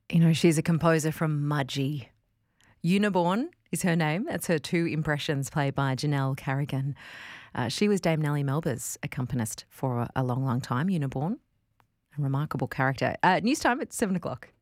You know, she's a composer from Mudgee. Uniborn is her name. That's her two impressions played by Janelle Carrigan. She was Dame Nellie Melba's accompanist for a long, long time, Uniborn. A remarkable character. News time at 7 o'clock.